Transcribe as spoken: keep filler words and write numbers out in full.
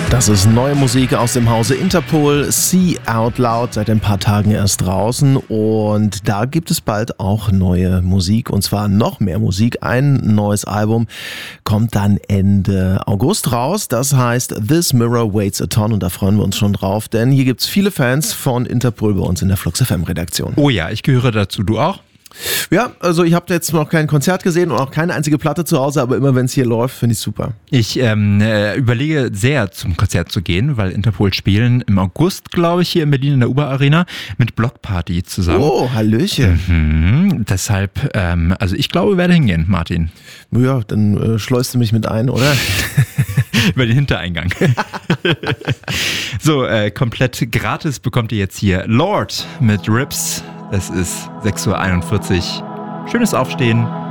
Das ist neue Musik aus dem Hause Interpol, See Out Loud, seit ein paar Tagen erst draußen, und da gibt es bald auch neue Musik, und zwar noch mehr Musik. Ein neues Album kommt dann Ende August raus, das heißt This Mirror Waits a Ton, und da freuen wir uns schon drauf, denn hier gibt's viele Fans von Interpol bei uns in der Flux F M Redaktion. Oh ja, ich gehöre dazu, du auch? Ja, also ich habe jetzt noch kein Konzert gesehen und auch keine einzige Platte zu Hause, aber immer wenn es hier läuft, finde ich super. Ich ähm, äh, überlege sehr, zum Konzert zu gehen, weil Interpol spielen im August, glaube ich, hier in Berlin in der Uber Arena mit Blockparty zusammen. Oh, Hallöchen. Mhm, deshalb, ähm, also ich glaube, werde hingehen, Martin. Ja, dann äh, schleust du mich mit ein, oder? Über den Hintereingang. So, äh, komplett gratis bekommt ihr jetzt hier Lord mit Rips. Es ist sechs Uhr einundvierzig. Schönes Aufstehen.